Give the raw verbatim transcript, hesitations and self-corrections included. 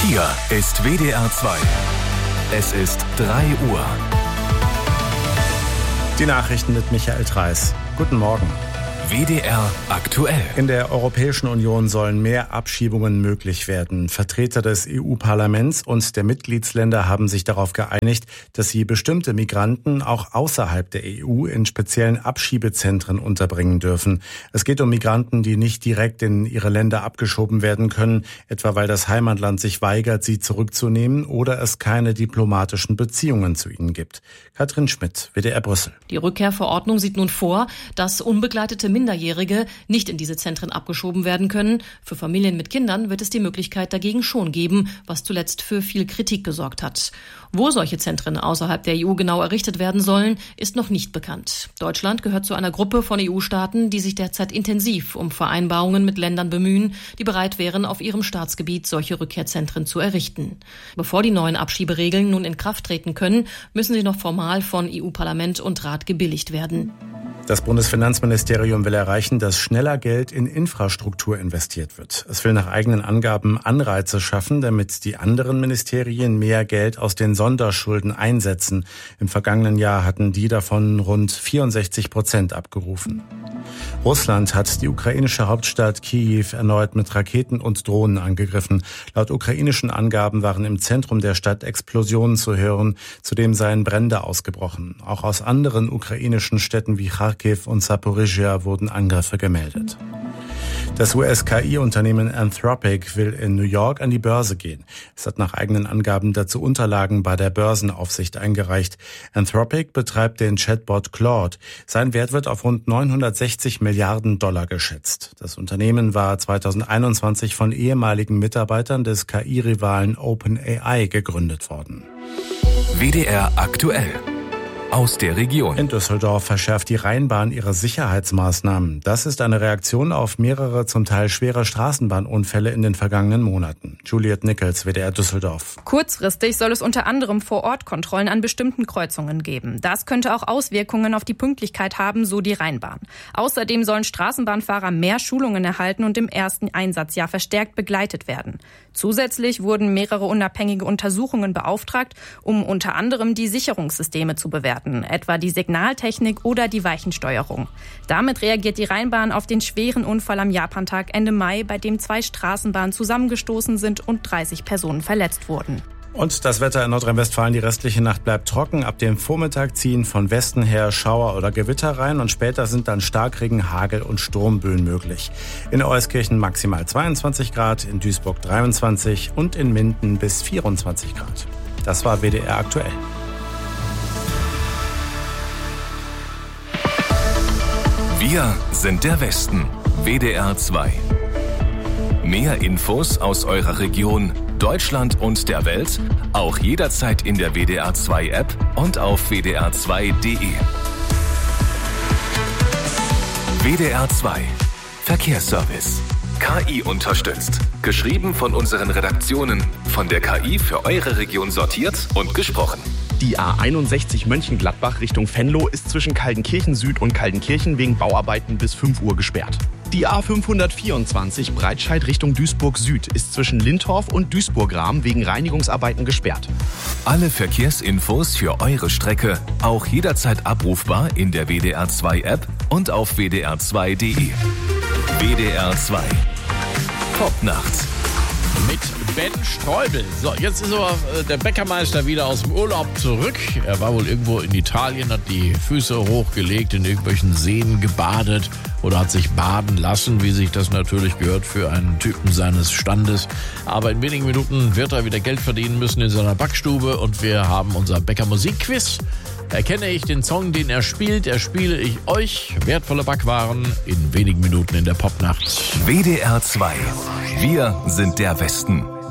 Hier ist W D R zwei. Es ist drei Uhr. Die Nachrichten mit Michael Treis. Guten Morgen. W D R aktuell. In der Europäischen Union sollen mehr Abschiebungen möglich werden. Vertreter des E U-Parlaments und der Mitgliedsländer haben sich darauf geeinigt, dass sie bestimmte Migranten auch außerhalb der E U in speziellen Abschiebezentren unterbringen dürfen. Es geht um Migranten, die nicht direkt in ihre Länder abgeschoben werden können, etwa weil das Heimatland sich weigert, sie zurückzunehmen oder es keine diplomatischen Beziehungen zu ihnen gibt. Katrin Schmidt, W D R Brüssel. Die Rückkehrverordnung sieht nun vor, dass unbegleitete Minderjährige nicht in diese Zentren abgeschoben werden können. Für Familien mit Kindern wird es die Möglichkeit dagegen schon geben, was zuletzt für viel Kritik gesorgt hat. Wo solche Zentren außerhalb der E U genau errichtet werden sollen, ist noch nicht bekannt. Deutschland gehört zu einer Gruppe von E U-Staaten, die sich derzeit intensiv um Vereinbarungen mit Ländern bemühen, die bereit wären, auf ihrem Staatsgebiet solche Rückkehrzentren zu errichten. Bevor die neuen Abschieberegeln nun in Kraft treten können, müssen sie noch formal von E U-Parlament und Rat gebilligt werden. Das Bundesfinanzministerium will erreichen, dass schneller Geld in Infrastruktur investiert wird. Es will nach eigenen Angaben Anreize schaffen, damit die anderen Ministerien mehr Geld aus den Sonderschulden einsetzen. Im vergangenen Jahr hatten die davon rund vierundsechzig Prozent abgerufen. Russland hat die ukrainische Hauptstadt Kiew erneut mit Raketen und Drohnen angegriffen. Laut ukrainischen Angaben waren im Zentrum der Stadt Explosionen zu hören. Zudem seien Brände ausgebrochen. Auch aus anderen ukrainischen Städten wie Kharkiv und Zaporizhzhia wurden Angriffe gemeldet. Das U S-K I-Unternehmen Anthropic will in New York an die Börse gehen. Es hat nach eigenen Angaben dazu Unterlagen bei der Börsenaufsicht eingereicht. Anthropic betreibt den Chatbot Claude. Sein Wert wird auf rund neunhundertsechzig Milliarden Dollar geschätzt. Das Unternehmen war zweitausendeinundzwanzig von ehemaligen Mitarbeitern des K I-Rivalen OpenAI gegründet worden. W D R aktuell. Aus der Region. In Düsseldorf verschärft die Rheinbahn ihre Sicherheitsmaßnahmen. Das ist eine Reaktion auf mehrere zum Teil schwere Straßenbahnunfälle in den vergangenen Monaten. Juliette Nichols, W D R Düsseldorf. Kurzfristig soll es unter anderem Vor-Ort-Kontrollen an bestimmten Kreuzungen geben. Das könnte auch Auswirkungen auf die Pünktlichkeit haben, so die Rheinbahn. Außerdem sollen Straßenbahnfahrer mehr Schulungen erhalten und im ersten Einsatzjahr verstärkt begleitet werden. Zusätzlich wurden mehrere unabhängige Untersuchungen beauftragt, um unter anderem die Sicherungssysteme zu bewerten, etwa die Signaltechnik oder die Weichensteuerung. Damit reagiert die Rheinbahn auf den schweren Unfall am Japantag Ende Mai, bei dem zwei Straßenbahnen zusammengestoßen sind und dreißig Personen verletzt wurden. Und das Wetter in Nordrhein-Westfalen, die restliche Nacht bleibt trocken. Ab dem Vormittag ziehen von Westen her Schauer oder Gewitter rein und später sind dann Starkregen, Hagel und Sturmböen möglich. In Euskirchen maximal zweiundzwanzig Grad, in Duisburg dreiundzwanzig und in Minden bis vierundzwanzig Grad. Das war W D R aktuell. Wir sind der Westen. W D R zwei. Mehr Infos aus eurer Region, Deutschland und der Welt, auch jederzeit in der W D R zwei App und auf w d r zwei punkt d e. W D R zwei. Verkehrsservice. K I unterstützt. Geschrieben von unseren Redaktionen. Von der K I für eure Region sortiert und gesprochen. Die A einundsechzig Mönchengladbach Richtung Venlo ist zwischen Kaldenkirchen Süd und Kaldenkirchen wegen Bauarbeiten bis fünf Uhr gesperrt. Die A fünfhundertvierundzwanzig Breitscheid Richtung Duisburg Süd ist zwischen Lintorf und Duisburg-Rahm wegen Reinigungsarbeiten gesperrt. Alle Verkehrsinfos für eure Strecke auch jederzeit abrufbar in der W D R zwei App und auf w d r zwei punkt d e. W D R zwei. Popnacht. Mit Ben Streubel. So, jetzt ist aber der Bäckermeister wieder aus dem Urlaub zurück. Er war wohl irgendwo in Italien, hat die Füße hochgelegt, in irgendwelchen Seen gebadet oder hat sich baden lassen, wie sich das natürlich gehört für einen Typen seines Standes. Aber in wenigen Minuten wird er wieder Geld verdienen müssen in seiner Backstube und wir haben unser Bäcker-Musik-Quiz. Erkenne ich den Song, den er spielt, erspiele ich euch wertvolle Backwaren in wenigen Minuten in der Popnacht. W D R zwei. Wir sind der Westen.